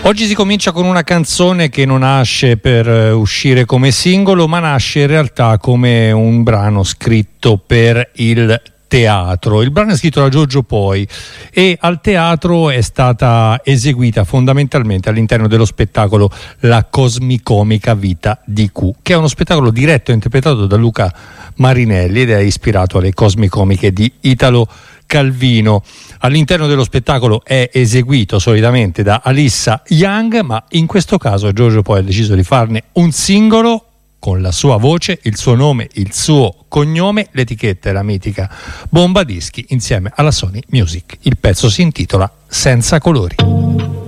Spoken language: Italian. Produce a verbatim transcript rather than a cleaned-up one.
Oggi si comincia con una canzone che non nasce per uh, uscire come singolo, ma nasce in realtà come un brano scritto per il teatro. Il brano è scritto da Giorgio Poi e al teatro è stata eseguita fondamentalmente all'interno dello spettacolo La Cosmicomica Vita di Q, che è uno spettacolo diretto e interpretato da Luca Marinelli ed è ispirato alle Cosmicomiche di Italo Calvino. All'interno dello spettacolo è eseguito solitamente da Alissa Young, ma in questo caso Giorgio Poi ha deciso di farne un singolo con la sua voce, il suo nome, il suo cognome, l'etichetta è la mitica Bomba Dischi insieme alla Sony Music. Il pezzo si intitola Senza colori.